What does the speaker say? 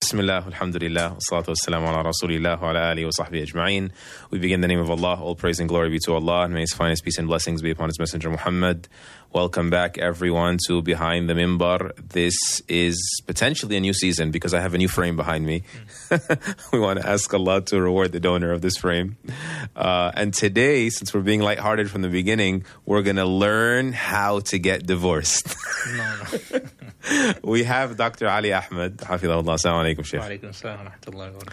Bismillah, alhamdulillah, wassalatu wassalamu ala rasulillah wa ala alihi wa sahbihi ajma'in. We begin in the name of Allah. All praise and glory be to Allah, and may His finest peace and blessings be upon His Messenger Muhammad. Welcome back, everyone, to Behind the Mimbar. This is potentially a new season because I have a new frame behind me. We want to ask Allah to reward the donor of this frame. And today, since we're being lighthearted from the beginning, we're going to learn how to get divorced. We have Dr. Ali Ahmed. Hafidhahullah. Assalamu alaikum, Shaykh. Wa alaikum assalam wa rahmatullahi wa barakatuh.